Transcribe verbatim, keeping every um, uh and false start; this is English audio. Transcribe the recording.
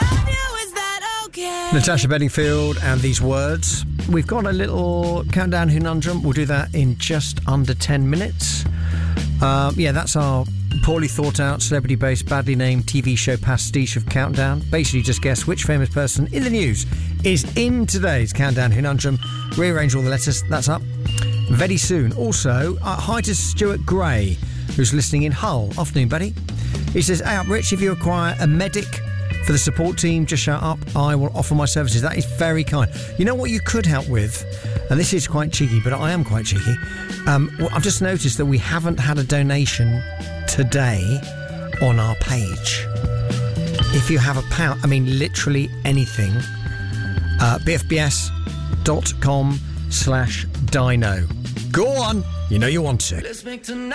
Natasha Bedingfield and these words. We've got a little countdown conundrum. We'll do that in just under ten minutes. Um, yeah, that's our poorly thought out, celebrity based, badly named T V show pastiche of Countdown. Basically, just guess which famous person in the news is in today's countdown conundrum. Rearrange all the letters. That's up very soon. Also, uh, hi to Stuart Gray, who's listening in Hull. Afternoon, buddy. He says, hey up, Rich, if you require a medic for the support team, just shout up. I will offer my services. That is very kind. You know what you could help with? And this is quite cheeky, but I am quite cheeky. Um, well, I've just noticed that we haven't had a donation today on our page. If you have a pound, I mean, literally anything, uh, bfbs.com slash dino. Go on. You know you want to. Let's make tonight